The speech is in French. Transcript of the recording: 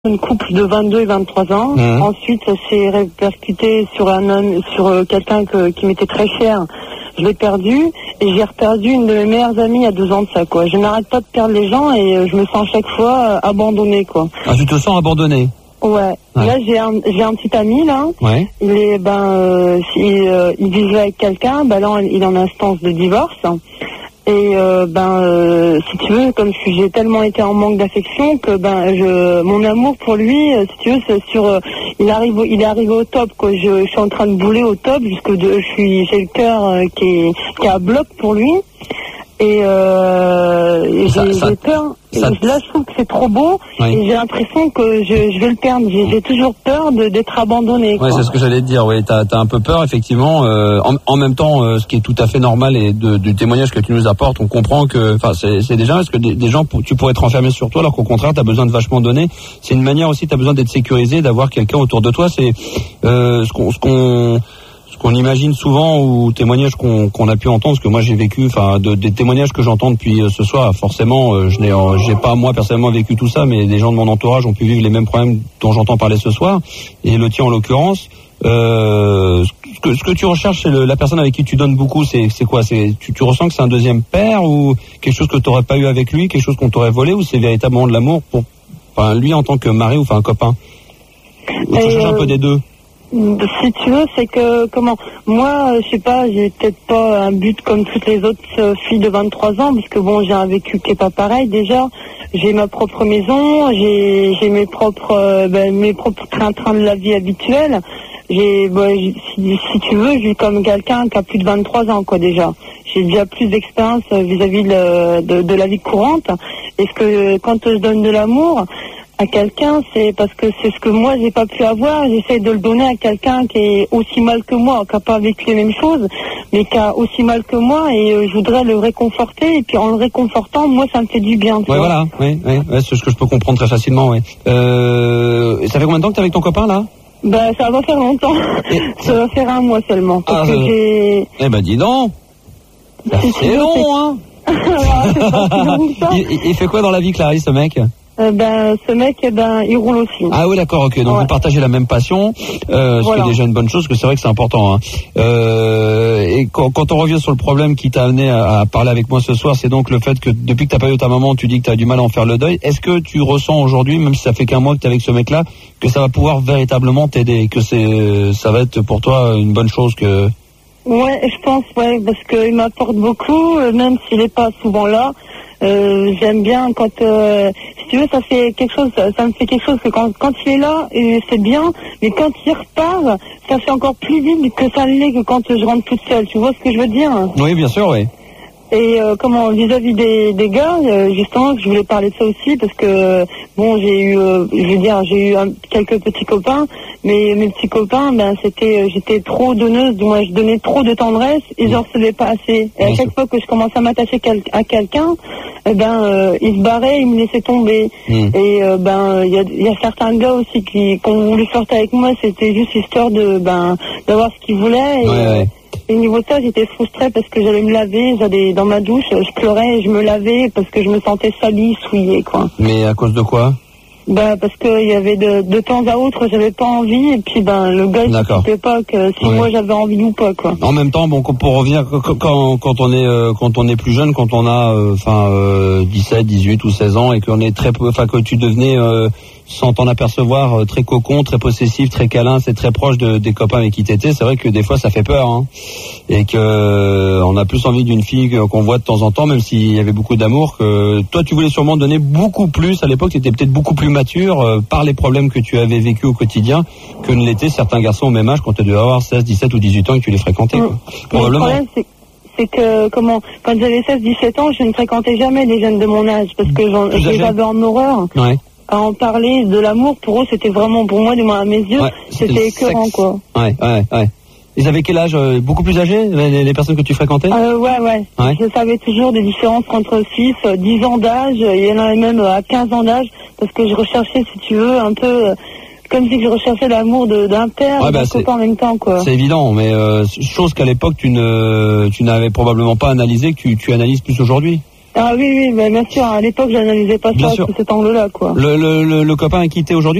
une couple de 22 et 23 ans. Ensuite, ça s'est répercuté sur quelqu'un qui m'était très cher. Je l'ai perdu et j'ai reperdu une de mes meilleures amies il y a 2 ans de ça, quoi. Je n'arrête pas de perdre les gens et je me sens chaque fois abandonnée, quoi. Ah, tu te sens abandonnée? Ouais. Là, j'ai un petit ami, là. Ouais. Il est, il vivait avec quelqu'un. Là, il est en instance de divorce. Et si tu veux, comme j'ai tellement été en manque d'affection que mon amour pour lui, si tu veux, c'est il est arrivé au top, quoi. Je suis en train de bouler au top j'ai le cœur qui est à bloc pour lui. Et j'ai peur. Là, je trouve que c'est trop beau. Oui. Et j'ai l'impression que je vais le perdre. J'ai toujours peur d'être abandonnée. Oui, c'est ce que j'allais te dire. Oui, t'as un peu peur, effectivement. En même temps, ce qui est tout à fait normal et du témoignage que tu nous apportes, on comprend que, c'est déjà parce que des gens, tu pourrais être enfermé sur toi, alors qu'au contraire, t'as besoin de vachement donner. C'est une manière aussi, t'as besoin d'être sécurisé, d'avoir quelqu'un autour de toi. C'est ce qu'on imagine souvent, ou témoignages qu'on a pu entendre, parce que moi j'ai vécu, des témoignages que j'entends depuis ce soir, forcément, j'ai pas moi personnellement vécu tout ça, mais des gens de mon entourage ont pu vivre les mêmes problèmes dont j'entends parler ce soir, et le tien en l'occurrence. Ce que tu recherches, c'est la personne avec qui tu donnes beaucoup, c'est quoi? Tu ressens que c'est un deuxième père, ou quelque chose que tu n'aurais pas eu avec lui, quelque chose qu'on t'aurait volé, ou c'est véritablement de l'amour pour lui en tant que mari ou un copain? Ou tu cherches un peu des deux? Si tu veux, c'est que, moi, je sais pas, j'ai peut-être pas un but comme toutes les autres filles de 23 ans, parce que j'ai un vécu qui est pas pareil, déjà. J'ai ma propre maison, j'ai mes propres train-train de la vie habituelle. Si tu veux, je vis comme quelqu'un qui a plus de 23 ans, quoi, déjà. J'ai déjà plus d'expérience vis-à-vis de la vie courante. Est-ce que, quand je donne de l'amour à quelqu'un, c'est parce que c'est ce que moi j'ai pas pu avoir, j'essaie de le donner à quelqu'un qui est aussi mal que moi, qui n'a pas vécu les mêmes choses, mais qui a aussi mal que moi, et je voudrais le réconforter, et puis en le réconfortant, moi ça me fait du bien. Ouais, voilà, oui, c'est ce que je peux comprendre très facilement, oui. Ça fait combien de temps que t'es avec ton copain, là? Ça va faire longtemps. Ça va faire 1 mois seulement. Parce que j'ai... dis donc. C'est long, hein. Alors, c'est pas si long que ça. Il fait quoi dans la vie, Clarisse, ce mec? Ce mec, il roule aussi. Ah oui, d'accord, ok. Donc vous partagez la même passion, ce qui est déjà une bonne chose, parce que c'est vrai que c'est important. Hein. Et quand on revient sur le problème qui t'a amené à parler avec moi ce soir, c'est donc le fait que depuis que t'as pas eu ta maman, tu dis que t'as du mal à en faire le deuil. Est-ce que tu ressens aujourd'hui, même si ça fait qu'1 mois que t'es avec ce mec-là, que ça va pouvoir véritablement t'aider, que ça va être pour toi une bonne chose que... Ouais, je pense, parce qu'il m'apporte beaucoup, même s'il est pas souvent là. J'aime bien quand, si tu veux, ça me fait quelque chose que quand il est là, c'est bien, mais quand il repart, ça fait encore plus vite que ça l'est que quand je rentre toute seule. Tu vois ce que je veux dire? Oui, bien sûr, oui. Et vis-à-vis des gars, justement, je voulais parler de ça aussi, parce que j'ai eu quelques petits copains, mais mes petits copains, j'étais trop donneuse, moi je donnais trop de tendresse et je recevais pas assez. Et à chaque fois que je commençais à m'attacher à quelqu'un, il se barrait, il me laissait tomber. Et il y a certains gars aussi qui ont voulu flirter avec moi, c'était juste histoire d'avoir ce qu'ils voulaient. Et niveau de ça, j'étais frustrée parce que j'allais me laver, j'allais dans ma douche, je pleurais et je me lavais parce que je me sentais salie, souillée, quoi. Mais à cause de quoi? Parce qu'il y avait de temps à autre, j'avais pas envie, et puis le gars il ne pas que si moi j'avais envie ou pas, quoi. En même temps, pour revenir, quand on est plus jeune, quand on a 17, 18 ou 16 ans, et qu'on est que tu devenais sans t'en apercevoir très cocon, très possessif, très câlin, c'est très proche des copains avec qui t'étais, c'est vrai que des fois ça fait peur, hein. Et que on a plus envie d'une fille qu'on voit de temps en temps, même s'il y avait beaucoup d'amour, que toi tu voulais sûrement donner beaucoup plus. À l'époque, tu étais peut-être beaucoup plus mature par les problèmes que tu avais vécu au quotidien que ne l'étaient certains garçons au même âge quand tu devais avoir 16, 17 ou 18 ans et que tu les fréquentais, quoi. Probablement. Le problème, c'est que quand j'avais 16, 17 ans, je ne fréquentais jamais les jeunes de mon âge, parce que j'avais en horreur. Ouais. À en parler de l'amour, pour eux, c'était vraiment, pour moi, du moins à mes yeux, c'était écœurant, quoi. Ouais. Ils avaient quel âge? Beaucoup plus âgés, les personnes que tu fréquentais? Ouais. Je savais toujours des différences entre 6, 10 ans d'âge, il y en avait même à 15 ans d'âge, parce que je recherchais, si tu veux, un peu... comme si je recherchais l'amour d'un père, d'un copain en même temps, quoi. C'est évident, mais chose qu'à l'époque tu n'avais probablement pas analysé, que tu analyses plus aujourd'hui. Ah oui, bien sûr. À l'époque, j'analysais pas Bien ça sûr. sous cet angle-là, quoi. Le copain est quitté aujourd'hui?